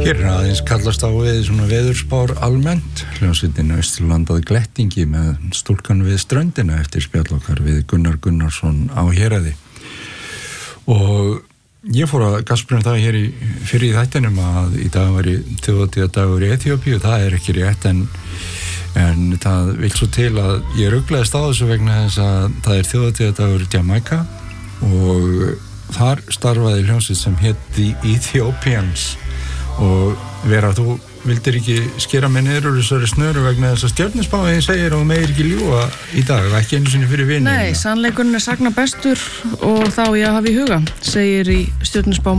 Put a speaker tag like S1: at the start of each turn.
S1: Hér aðeins kallast á við svona veðurspár almennt. Hljómsveitin Austurlandaði glettingi með stúlkan við ströndina eftir spjall okkar við Gunnar Gunnarsson á Héraði. Og ég fór að gaspra það hér fyrir í þættinum að í dag var þjóðhátíðardagur í Eþíópíu. Það er ekki rétt en það vil svo til að ég ruglaðist á þessu vegna þess að það er þjóðhátíðardagur Jamaica og þar starfaði hljómsveit sem hét The Ethiopians. Og Vera, þú vildir ekki skera mig niður úr þessari snöru vegna þess að stjörnuspáin segir og meir ekki ljúga í dag, ekki einu sinni fyrir vini.
S2: Nei, sannleikurinn er sagna bestur og þá ég hafi í huga, segir í stjörnuspám